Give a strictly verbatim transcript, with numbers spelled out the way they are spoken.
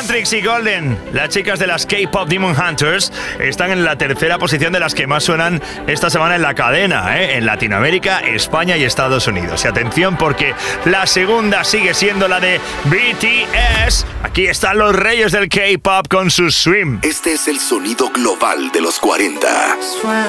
Mantrix y Golden, las chicas de las K-Pop Demon Hunters, están en la tercera posición de las que más suenan esta semana en la cadena, ¿eh? En Latinoamérica, España y Estados Unidos. Y atención porque la segunda sigue siendo la de B T S. Aquí están los reyes del K-Pop con su Swim. Este es el sonido global de los cuarenta.